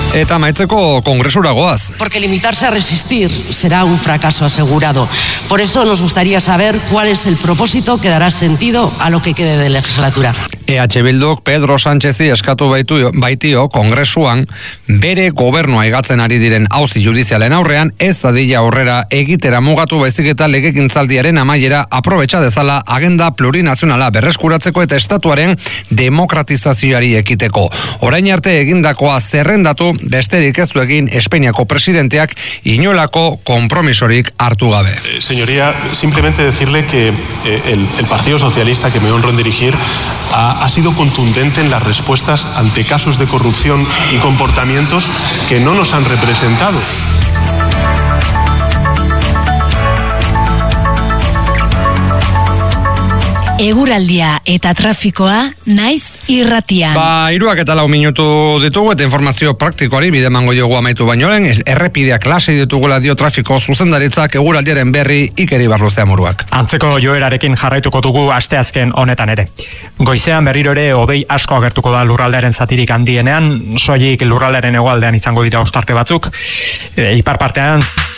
Eta maitzeko kongresura goaz. Porque limitarse a resistir será un fracaso asegurado. Por eso nos gustaría saber cuál es el propósito que dará sentido a lo que quede de legislatura. EH Bilduk Pedro Sánchezi eskatu baitio kongresuan bere gobernua igatzen ari diren auzi judizialen aurrean ez dadila aurrera egitera mugatu baizik eta legegintzaldiaren amaiera aprobetxa dezala agenda plurinazionala berreskuratzeko eta estatuaren demokratizazioari ekiteko. Orain arte egindakoa zerrendatu besterik ez du egin Espainiako presidenteak inolako konpromisorik hartu gabe. Señoría, simplemente decirle que el Partido Socialista que me honro en dirigir ha sido contundente en las respuestas ante casos de corrupción y comportamientos que no nos han representado. Eguraldia eta trafikoa naiz irratian. 3:04 minutu ditugu eta informazio praktikoari bide emango diogu amaitu baino lehen, errepideak lasai ditugula dio trafiko zuzendaritzak eguraldiaren berri Ikeri Barluzea Muruak. Antzeko joerarekin jarraituko dugu asteazken honetan ere. Goizean berriro ere hodei asko agertuko da lurraldearen zatirik handienean, soilik lurraldearen hegoaldean izango dira ostarte batzuk. Ipar partean